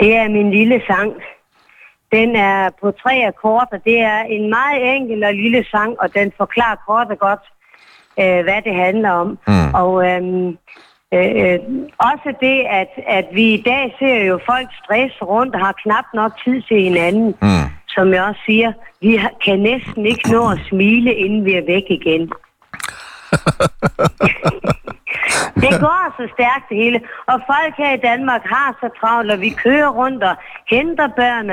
Det er min lille sang. Den er på 3 akkorder. Det er en meget enkel og lille sang, og den forklarer kort og godt, hvad det handler om. Og også det, at vi i dag ser jo folk stresse rundt og har knap nok tid til hinanden. Som jeg også siger, vi kan næsten ikke nå at smile, inden vi er væk igen. Det går så stærkt det hele. Og folk her i Danmark har så travlt, og vi kører rundt og henter børn